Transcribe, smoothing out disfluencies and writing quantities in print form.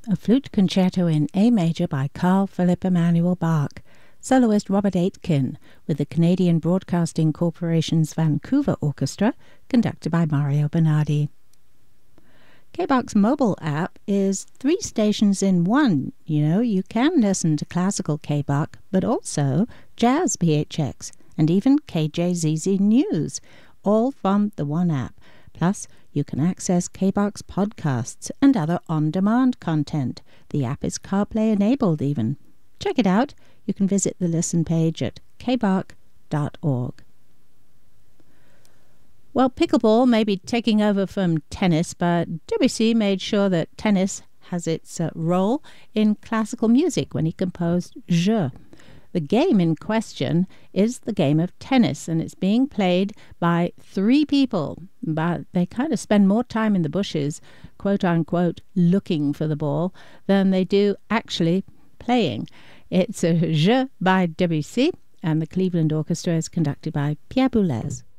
A flute concerto in A major by Carl Philipp Emanuel Bach. Soloist Robert Aitken with the Canadian Broadcasting Corporation's Vancouver Orchestra, conducted by Mario Bernardi. KBAC's mobile app is 3 stations in one. You can listen to classical KBAC, but also jazz PHX and even KJZZ News, all from the one app. Plus, you can access KBAC's podcasts and other on-demand content. The app is CarPlay enabled even. Check it out. You can visit the listen page at kbac.org. Well, pickleball may be taking over from tennis, but Debussy made sure that tennis has its role in classical music when he composed Jeux. The game in question is the game of tennis, and it's being played by 3 people, but they kind of spend more time in the bushes, quote-unquote, looking for the ball, than they do actually playing. It's a Jeu by Debussy, and the Cleveland Orchestra is conducted by Pierre Boulez.